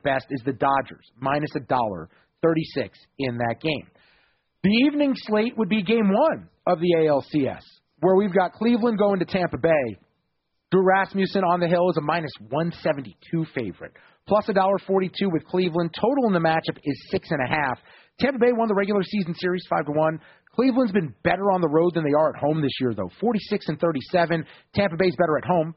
best is the Dodgers, minus $1.36 in that game. The evening slate would be game one of the ALCS, where we've got Cleveland going to Tampa Bay. Drew Rasmussen on the hill is a minus 172 favorite, plus $1.42 with Cleveland. Total in the matchup is 6.5. Tampa Bay won the regular season series 5-1. Cleveland's been better on the road than they are at home this year, though. 46-37. Tampa Bay's better at home,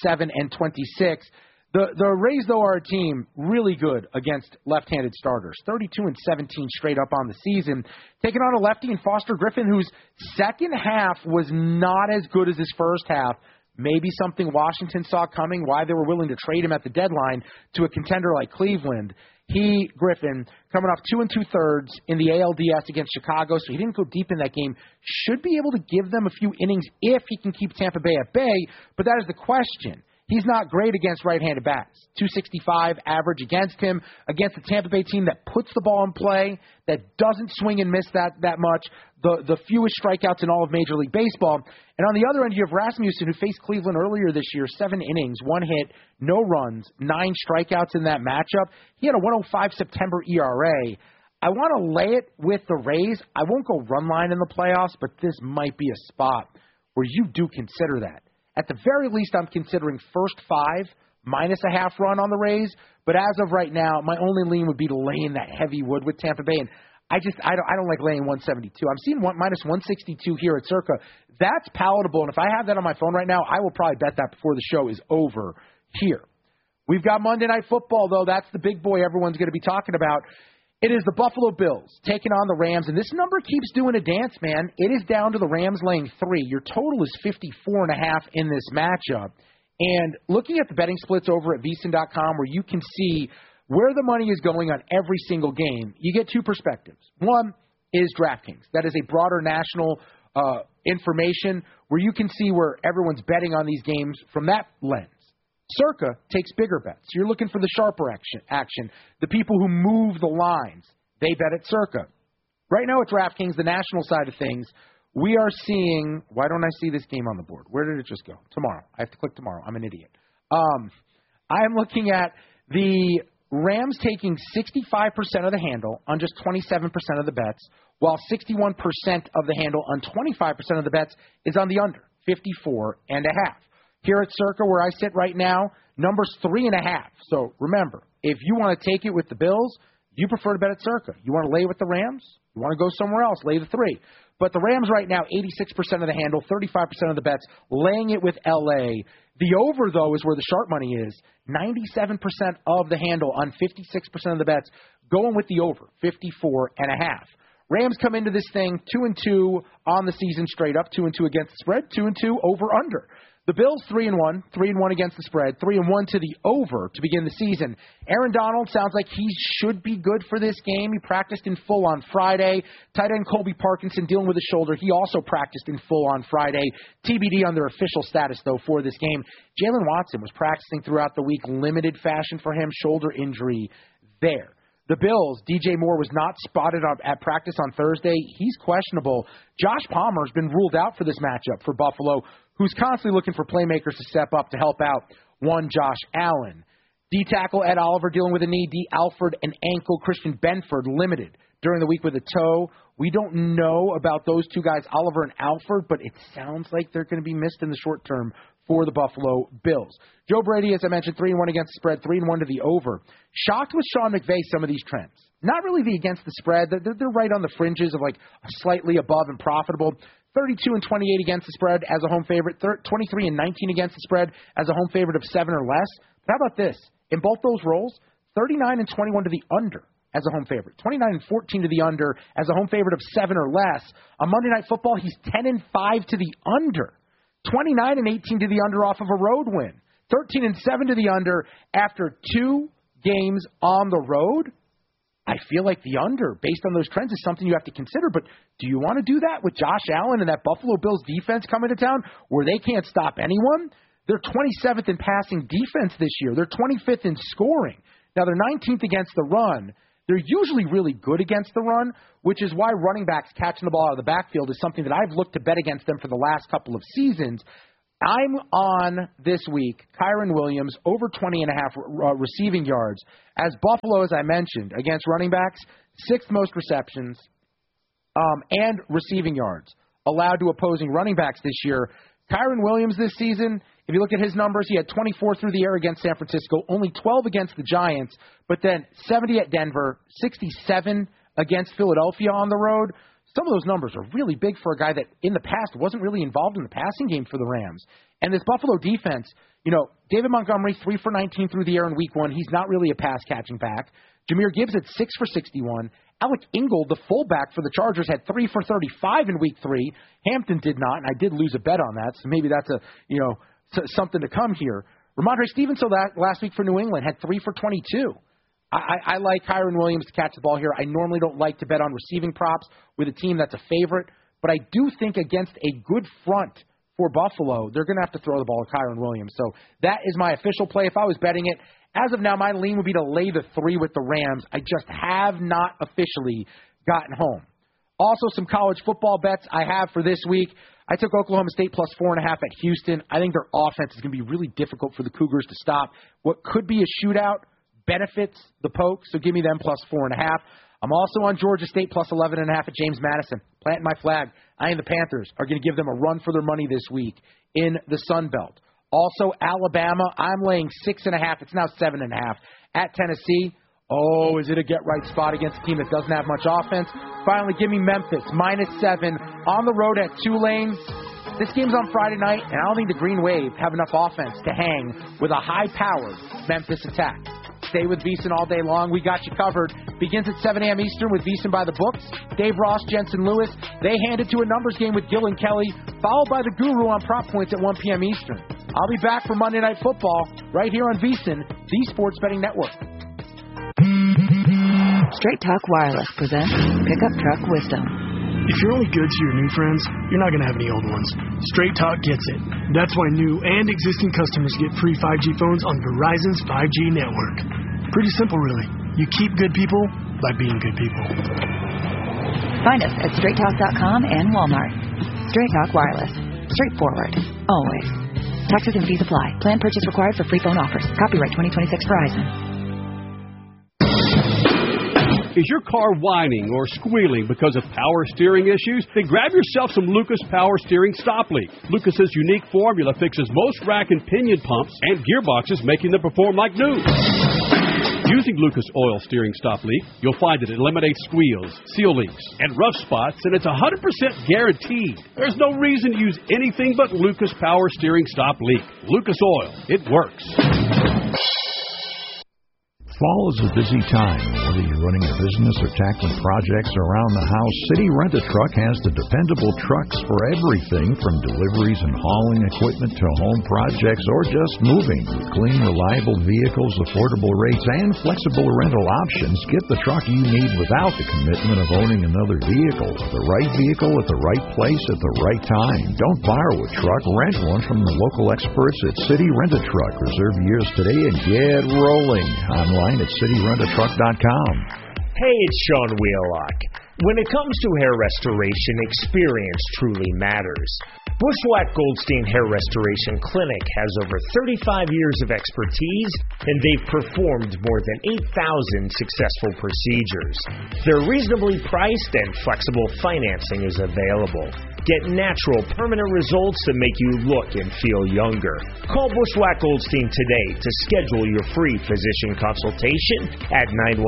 57-26. The Rays, though, are a team really good against left-handed starters. 32-17 straight up on the season. Taking on a lefty in Foster Griffin, whose second half was not as good as his first half. Maybe something Washington saw coming, why they were willing to trade him at the deadline to a contender like Cleveland. Griffin, coming off 2 2/3 in the ALDS against Chicago, so he didn't go deep in that game, should be able to give them a few innings if he can keep Tampa Bay at bay, but that is the question. He's not great against right-handed bats. 265 average against him, against the Tampa Bay team that puts the ball in play, that doesn't swing and miss that much, the fewest strikeouts in all of Major League Baseball. And on the other end, you have Rasmussen, who faced Cleveland earlier this year, 7 innings, 1 hit, no runs, 9 strikeouts in that matchup. He had a 1.05 September ERA. I want to lay it with the Rays. I won't go run line in the playoffs, but this might be a spot where you do consider that. At the very least, I'm considering first 5 minus a half run on the Rays. But as of right now, my only lean would be to lay in that heavy wood with Tampa Bay. And I don't like laying 172. I'm seeing minus 162 here at Circa. That's palatable. And if I have that on my phone right now, I will probably bet that before the show is over here. We've got Monday Night Football, though. That's the big boy everyone's going to be talking about. It is the Buffalo Bills taking on the Rams, and this number keeps doing a dance, man. It is down to the Rams laying 3. Your total is 54.5 in this matchup. And looking at the betting splits over at VSiN.com, where you can see where the money is going on every single game, you get 2 perspectives. One is DraftKings. That is a broader national information where you can see where everyone's betting on these games from that lens. Circa takes bigger bets. You're looking for the sharper action. The people who move the lines, they bet at Circa. Right now at DraftKings, the national side of things, we are seeing, why don't I see this game on the board? Where did it just go? Tomorrow. I have to click tomorrow. I'm an idiot. I am looking at the Rams taking 65% of the handle on just 27% of the bets, while 61% of the handle on 25% of the bets is on the under, 54.5. Here at Circa, where I sit right now, number's 3.5. So remember, if you want to take it with the Bills, you prefer to bet at Circa. You want to lay with the Rams? You want to go somewhere else, lay the 3. But the Rams right now, 86% of the handle, 35% of the bets, laying it with L.A. The over, though, is where the sharp money is. 97% of the handle on 56% of the bets, going with the over, 54.5. Rams come into this thing 2-2 on the season straight up, 2-2 against the spread, 2-2 over under. The Bills 3-1 against the spread, 3-1 to the over to begin the season. Aaron Donald sounds like he should be good for this game. He practiced in full on Friday. Tight end Colby Parkinson dealing with his shoulder. He also practiced in full on Friday. TBD on their official status, though, for this game. Jalen Watson was practicing throughout the week, limited fashion for him, shoulder injury there. The Bills, DJ Moore was not spotted at practice on Thursday. He's questionable. Josh Palmer's been ruled out for this matchup for Buffalo, who's constantly looking for playmakers to step up to help out one Josh Allen. D-tackle Ed Oliver dealing with a knee. D. Alford and ankle. Christian Benford limited during the week with a toe. We don't know about those two guys, Oliver and Alford, but it sounds like they're going to be missed in the short term for the Buffalo Bills. Joe Brady, as I mentioned, 3-1 against the spread, 3-1 to the over. Shocked with Sean McVay some of these trends. Not really the against the spread. They're right on the fringes of like slightly above and profitable. 32-28 against the spread as a home favorite. 23-19 against the spread as a home favorite of 7 or less. But how about this? In both those roles, 39-21 to the under as a home favorite. 29-14 to the under as a home favorite of 7 or less. On Monday Night Football, he's 10-5 to the under. 29-18 to the under off of a road win. 13-7 to the under after 2 games on the road. I feel like the under, based on those trends, is something you have to consider. But do you want to do that with Josh Allen and that Buffalo Bills defense coming to town where they can't stop anyone? They're 27th in passing defense this year. They're 25th in scoring. Now, they're 19th against the run. They're usually really good against the run, which is why running backs catching the ball out of the backfield is something that I've looked to bet against them for the last couple of seasons. I'm on this week, Kyren Williams, over 20.5 receiving yards. As Buffalo, as I mentioned, against running backs, 6th most receptions and receiving yards allowed to opposing running backs this year. Kyren Williams this season, if you look at his numbers, he had 24 through the air against San Francisco, only 12 against the Giants, but then 70 at Denver, 67 against Philadelphia on the road. Some of those numbers are really big for a guy that in the past wasn't really involved in the passing game for the Rams. And this Buffalo defense, David Montgomery, 3 for 19 through the air in week 1. He's not really a pass-catching back. Jahmyr Gibbs had 6 for 61. Alec Ingold, the fullback for the Chargers, had 3 for 35 in week 3. Hampton did not, and I did lose a bet on that, so maybe that's something to come here. Ramondre Stevenson last week for New England had 3 for 22. I like Kyren Williams to catch the ball here. I normally don't like to bet on receiving props with a team that's a favorite, but I do think against a good front for Buffalo, they're going to have to throw the ball to Kyren Williams. So that is my official play. If I was betting it, as of now, my lean would be to lay the 3 with the Rams. I just have not officially gotten home. Also, some college football bets I have for this week. I took Oklahoma State plus 4.5 at Houston. I think their offense is going to be really difficult for the Cougars to stop. What could be a shootout benefits the Poke, so give me them plus 4.5. I'm also on Georgia State plus 11.5 at James Madison. Planting my flag. I think the Panthers are going to give them a run for their money this week in the Sun Belt. Also, Alabama, I'm laying 6.5. It's now 7.5 at Tennessee. Oh, is it a get-right spot against a team that doesn't have much offense? Finally, give me Memphis, -7, on the road at Tulane. This game's on Friday night, and I don't think the Green Wave have enough offense to hang with a high-powered Memphis attack. Stay with VEASAN all day long. We got you covered. Begins at 7 a.m. Eastern with VEASAN by the books. Dave Ross, Jensen Lewis. They hand it to a numbers game with Gil and Kelly, followed by the Guru on Prop Points at 1 p.m. Eastern. I'll be back for Monday Night Football right here on VEASAN, the Sports Betting Network. Straight Talk Wireless presents Pickup Truck Wisdom. If you're only good to your new friends, you're not going to have any old ones. Straight Talk gets it. That's why new and existing customers get free 5G phones on Verizon's 5G network. Pretty simple, really. You keep good people by being good people. Find us at straighttalk.com and Walmart. Straight Talk Wireless. Straightforward. Always. Taxes and fees apply. Plan purchase required for free phone offers. Copyright 2026 Verizon. Is your car whining or squealing because of power steering issues? Then grab yourself some Lucas Power Steering Stop Leak. Lucas's unique formula fixes most rack and pinion pumps and gearboxes, making them perform like new. Using Lucas Oil Steering Stop Leak, you'll find that it eliminates squeals, seal leaks, and rough spots, and it's 100% guaranteed. There's no reason to use anything but Lucas Power Steering Stop Leak. Lucas Oil. It works. Fall is a busy time. Whether you're running a business or tackling projects around the house, City Rent-A-Truck has the dependable trucks for everything from deliveries and hauling equipment to home projects or just moving. With clean, reliable vehicles, affordable rates, and flexible rental options, get the truck you need without the commitment of owning another vehicle. The right vehicle at the right place at the right time. Don't borrow a truck, rent one from the local experts at City Rent-A-Truck. Reserve yours today and get rolling. Online at cityrentatruck.com. Hey, it's Sean Wheelock. When it comes to hair restoration, experience truly matters. Bushwhack Goldstein Hair Restoration Clinic has over 35 years of expertise, and they've performed more than 8,000 successful procedures. They're reasonably priced, and flexible financing is available. Get natural, permanent results that make you look and feel younger. Call Bushwhack Goldstein today to schedule your free physician consultation at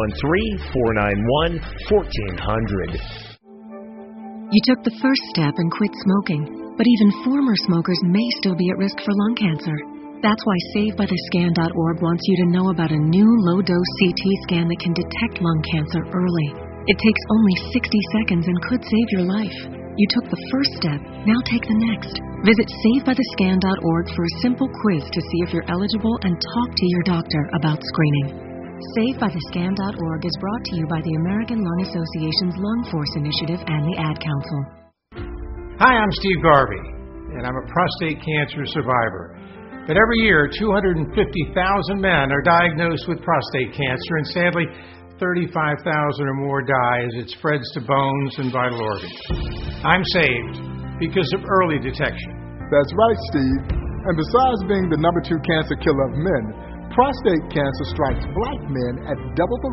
913-491-1400. You took the first step and quit smoking, but even former smokers may still be at risk for lung cancer. That's why SaveByTheScan.org wants you to know about a new low-dose CT scan that can detect lung cancer early. It takes only 60 seconds and could save your life. You took the first step, now take the next. Visit SaveByTheScan.org for a simple quiz to see if you're eligible and talk to your doctor about screening. SaveByTheScan.org is brought to you by the American Lung Association's Lung Force Initiative and the Ad Council. Hi, I'm Steve Garvey, and I'm a prostate cancer survivor. But every year, 250,000 men are diagnosed with prostate cancer, and sadly, 35,000 or more die as it spreads to bones and vital organs. I'm saved because of early detection. That's right, Steve. And besides being the #2 cancer killer of men, prostate cancer strikes black men at double the